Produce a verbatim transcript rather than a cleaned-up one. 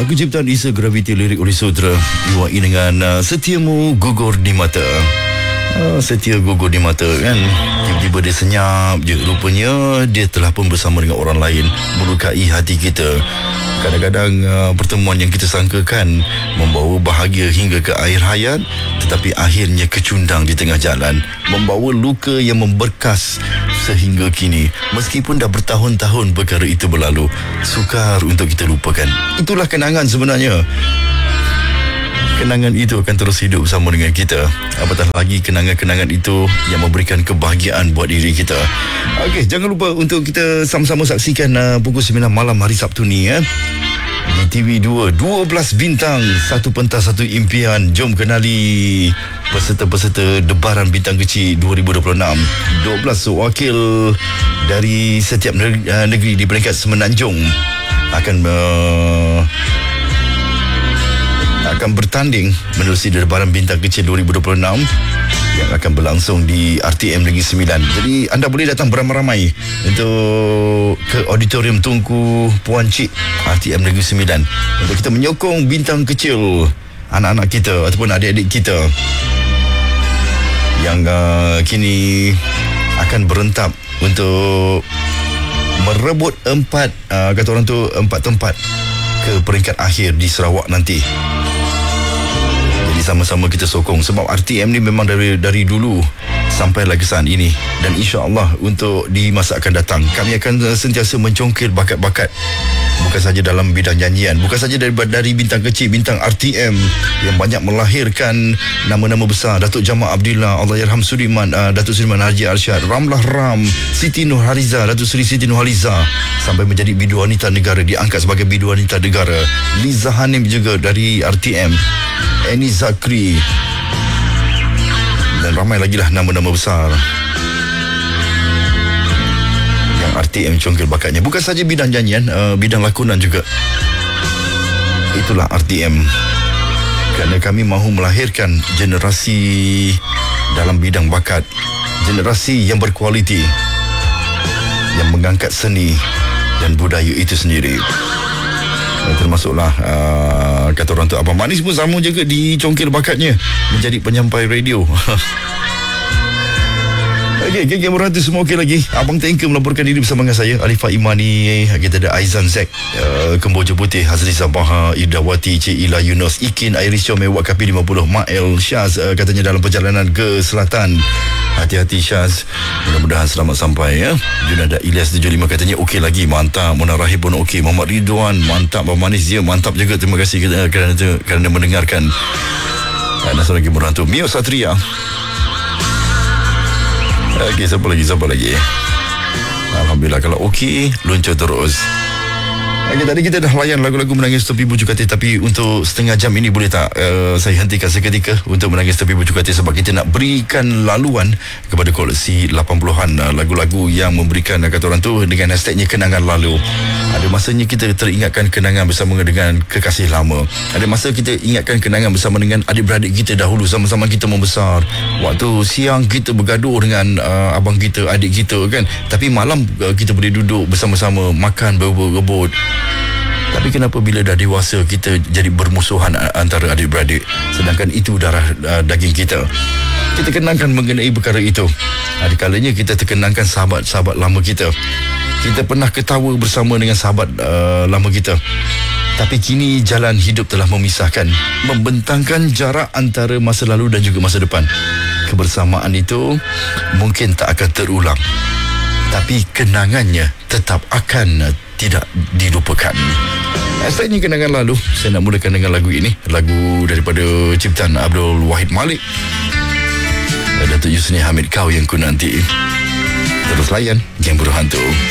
Lagu ciptaan Isa Graviti, lirik oleh Sudra, diwai dengan uh, Setiamu Gugur di Mata. uh, Setia gugur di mata kan. Tiba-tiba dia senyap je, rupanya dia telah pun bersama dengan orang lain, melukai hati kita. Kadang-kadang uh, pertemuan yang kita sangkakan membawa bahagia hingga ke akhir hayat, tetapi akhirnya kecundang di tengah jalan, membawa luka yang memberkas sehingga kini. Meskipun dah bertahun-tahun perkara itu berlalu, sukar untuk kita lupakan. Itulah kenangan sebenarnya. Kenangan itu akan terus hidup bersama dengan kita. Apatah lagi kenangan-kenangan itu yang memberikan kebahagiaan buat diri kita. Okey, jangan lupa untuk kita sama-sama saksikan uh, pukul sembilan malam hari Sabtu ni ya. Di T V dua, dua belas bintang, satu pentas, satu impian. Jom kenali peserta-peserta Debaran Bintang Kecil dua ribu dua puluh enam. dua belas wakil dari setiap negeri, uh, negeri di peringkat semenanjung akan uh, akan bertanding menerusi Debaran Bintang Kecil dua ribu dua puluh enam yang akan berlangsung di R T M Negeri Sembilan. Jadi anda boleh datang beramai-ramai untuk ke Auditorium Tunku Puan Cik R T M Negeri Sembilan untuk kita menyokong bintang kecil, anak-anak kita ataupun adik-adik kita yang uh, kini akan berentap untuk merebut empat uh, kata orang tu empat tempat ke peringkat akhir di Sarawak nanti. Jadi sama-sama kita sokong, sebab R T M ni memang dari dari dulu sampai lagi saat ini, dan insya-Allah untuk di masa akan datang kami akan sentiasa mencongkil bakat-bakat, bukan saja dalam bidang nyanyian, bukan saja dari dari bintang kecil, bintang R T M yang banyak melahirkan nama-nama besar. Datuk Jamal Abdillah, Allahyarham Sudiman, uh, Datuk Sudiman Haji Arsyad, Ramlah Ram, Siti Nurhaliza, Datuk Seri Siti Nurhaliza, sampai menjadi bidu wanita negara, diangkat sebagai bidu wanita negara. Liza Hanim juga dari R T M, Eni Zakri, dan ramai lagi lah nama-nama besar yang R T M congkil bakatnya. Bukan saja bidang nyanyian, uh, bidang lakonan juga. Itulah R T M, kerana kami mahu melahirkan generasi dalam bidang bakat, generasi yang berkualiti, yang mengangkat seni dan budaya itu sendiri. Dan termasuklah uh, kata orang tu Abang Manis pun sama juga dicongkil bakatnya menjadi penyampai radio. Okey, geng-geng merhati semua okey lagi. Abang Tanker melaporkan diri bersama dengan saya, Alifah Imani. Kita ada Aizan Zek, uh, Kemboja Putih, Hazri Sabaha, Idawati, Cik Ila Yunus, Ikin, Iris Syom, Mewak K P lima puluh, Mael Syaz, uh, katanya dalam perjalanan ke selatan. Hati-hati Syaz, mudah-mudahan selamat sampai ya. Junada Ilyas tujuh puluh lima katanya okey lagi, mantap. Mona Rahib pun okey. Muhammad Ridwan, mantap. Abang Manis dia mantap juga. Terima kasih kerana kerana mendengarkan. Dan satu lagi merantau Mio Satria. Okey, siapa lagi, siapa lagi? Alhamdulillah, kalau okey, luncur terus. Okey, tadi kita dah layan lagu-lagu Menangis Tepi Bujuk Hati, tapi untuk setengah jam ini boleh tak uh, saya hentikan seketika untuk Menangis Tepi Bujuk Hati, sebab kita nak berikan laluan kepada koleksi lapan puluhan uh, lagu-lagu yang memberikan uh, kata orang tu dengan hashtagnya kenangan lalu. Ada masanya kita teringatkan kenangan bersama dengan kekasih lama. Ada masa kita ingatkan kenangan bersama dengan adik-beradik kita dahulu, sama-sama kita membesar. Waktu siang kita bergaduh dengan uh, abang kita, adik kita kan, tapi malam uh, kita boleh duduk bersama-sama makan berebut-rebut. Tapi kenapa bila dah dewasa kita jadi bermusuhan antara adik-beradik, sedangkan itu darah uh, daging kita. Kita kenangkan mengenai perkara itu. Ada kalanya kita terkenangkan sahabat-sahabat lama kita. Kita pernah ketawa bersama dengan sahabat uh, lama kita, tapi kini jalan hidup telah memisahkan, membentangkan jarak antara masa lalu dan juga masa depan. Kebersamaan itu mungkin tak akan terulang, tapi kenangannya tetap akan tidak dilupakan. Asalnya kenangan lalu. Saya nak mulakan dengan lagu ini, lagu daripada ciptaan Abdul Wahid Malik, Datuk Yusni Hamid, Kau Yang Ku Nanti. Terus layan Geng Buruh Hantu.